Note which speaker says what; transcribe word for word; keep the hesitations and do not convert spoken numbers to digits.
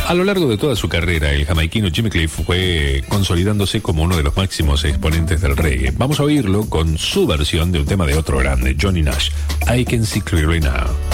Speaker 1: A lo largo de toda su carrera, el jamaiquino Jimmy Cliff fue consolidándose como uno de los máximos exponentes del reggae. Vamos a oírlo con su versión de un tema de otro grande, Johnny Nash, I Can See Clearly Now.